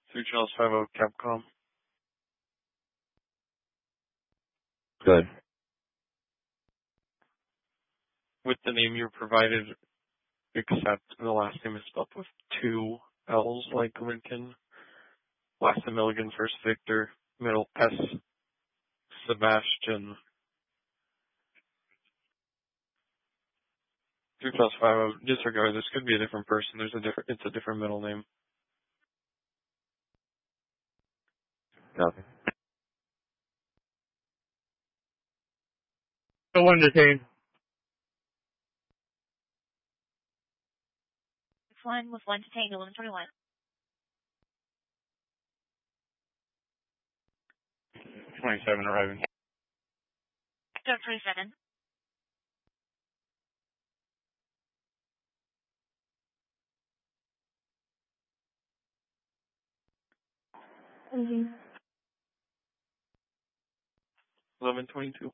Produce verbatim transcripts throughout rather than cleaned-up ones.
Three Channels five oh Capcom. Good. With the name you provided, except the last name is spelled with two L's like Lincoln. Last name Milligan, first Victor, middle S, Sebastian. Three plus five oh, disregard, this could be a different person. There's a different, it's a different middle name. Nothing. So one detained. One with one detained, eleven twenty-one. twenty-seven arriving. Start twenty-seven. Mm-hmm. eleven twenty-two.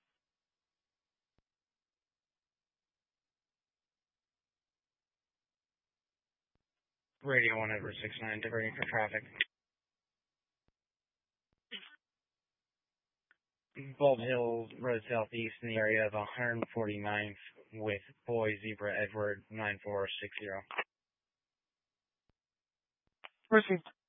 Radio one over six nine, diverting for traffic. Bald Hill Road Southeast in the area of one forty-ninth with Boy Zebra Edward nine four six zero. Received.